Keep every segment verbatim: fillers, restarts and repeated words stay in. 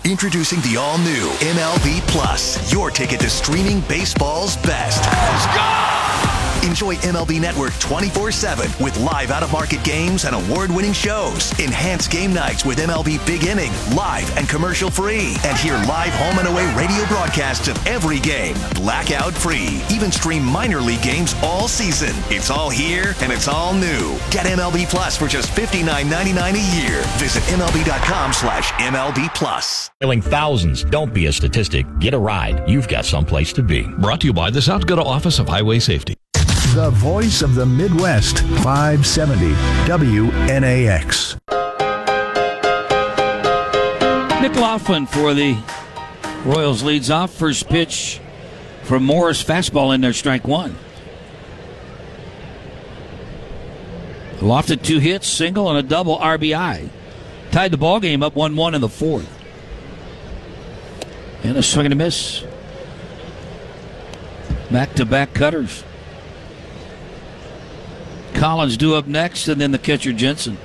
Introducing the all-new M L B Plus, your ticket to streaming baseball's best. Let's go! Enjoy M L B Network twenty-four seven with live out-of-market games and award-winning shows. Enhance game nights with M L B Big Inning, live and commercial-free. And hear live home and away radio broadcasts of every game, blackout-free. Even stream minor league games all season. It's all here, and it's all new. Get M L B Plus for just fifty-nine ninety-nine a year. Visit MLB.com slash MLB Plus. Failing thousands. Don't be a statistic. Get a ride. You've got someplace to be. Brought to you by the South Dakota Office of Highway Safety. The voice of the Midwest, five seventy W N A X. Nick Laughlin for the Royals leads off. First pitch from Morris. Fastball in there, strike one. Lofted two hits, single and a double R B I. Tied the ball game up one one in the fourth. And a swing and a miss. Back-to-back cutters. Collins due up next, and then the catcher Jensen.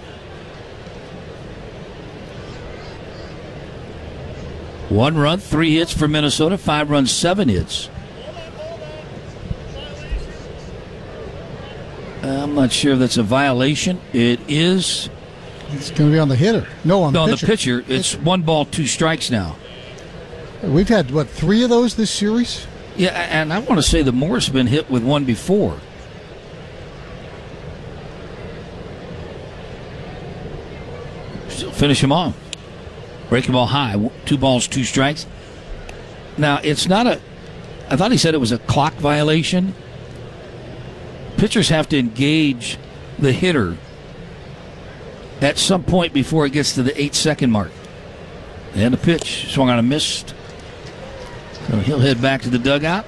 One run, three hits for Minnesota, five runs, seven hits. I'm not sure if that's a violation. It is. It's going to be on the hitter. No, on no, the on pitcher. the pitcher. It's one ball, two strikes now. We've had, what, three of those this series? Yeah, and I want to say that Morris has been hit with one before. Still finish him off. Breaking ball high. Two balls, two strikes. Now, it's not a... I thought he said it was a clock violation. Pitchers have to engage the hitter at some point before it gets to the eight-second mark. And the pitch swung on a missed. So he'll head back to the dugout.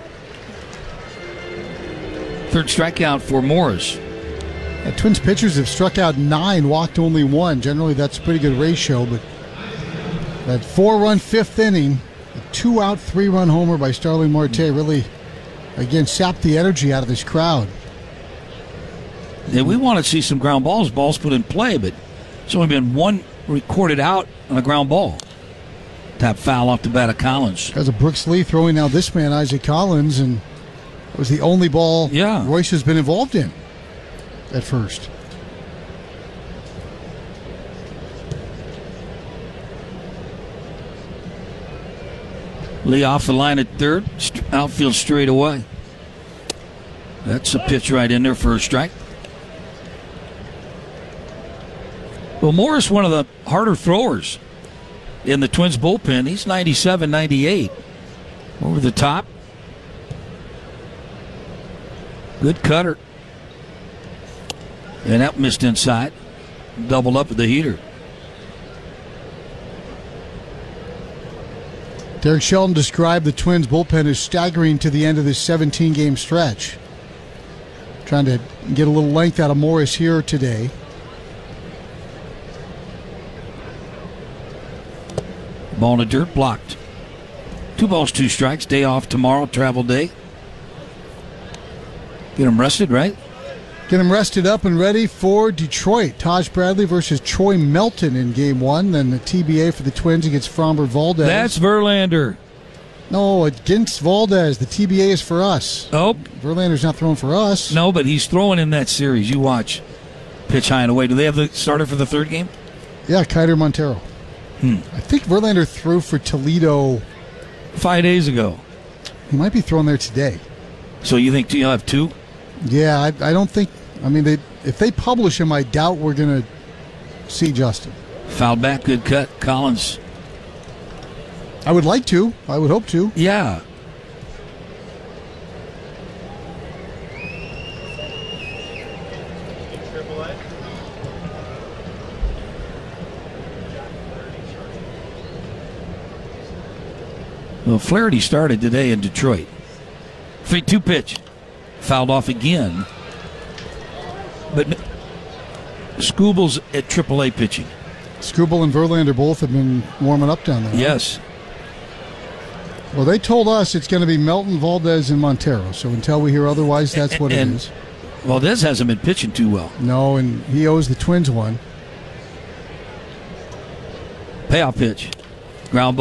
Third strikeout for Morris. Yeah, Twins pitchers have struck out nine, walked only one. Generally, that's a pretty good ratio, but that four-run fifth inning, a two-out, three-run homer by Starling Marte really, again, sapped the energy out of this crowd. Yeah, we want to see some ground balls, balls put in play, but it's only been one recorded out on a ground ball. Tap foul off the bat of Collins. Because of Brooks Lee throwing now this man, Isaac Collins, and it was the only ball yeah. Royce has been involved in at first. Lee off the line at third, outfield straight away. That's a pitch right in there for a strike. Well, Morris, one of the harder throwers in the Twins bullpen. He's ninety-seven, ninety-eight. Over the top. Good cutter. And that missed inside. Doubled up with the heater. Derek Shelton described the Twins bullpen as staggering to the end of this seventeen-game stretch. Trying to get a little length out of Morris here today. Ball in the dirt, blocked. Two balls, two strikes. Day off tomorrow, travel day. Get him rested, right? Get him rested up and ready for Detroit. Taj Bradley versus Troy Melton in game one. Then the T B A for the Twins against Framber Valdez. That's Verlander. No, against Valdez. The T B A is for us. Oh. Verlander's not throwing for us. No, but he's throwing in that series. You watch. Pitch high and away. Do they have the starter for the third game? Yeah, Kiter Montero. Hmm. I think Verlander threw for Toledo five days ago. He might be throwing there today. So you think you'll have two? Yeah, I, I don't think. I mean, they, if they publish him, I doubt we're going to see Justin. Foul back, good cut. Collins. I would like to. I would hope to. Yeah. Well, Flaherty started today in Detroit. three two pitch. Fouled off again. But Skubal's at triple A pitching. Skubal and Verlander both have been warming up down there. Yes. Well, they told us it's going to be Melton, Valdez, and Montero. So until we hear otherwise, that's what and it is. Valdez hasn't been pitching too well. No, and he owes the Twins one. Payoff pitch. Ground ball.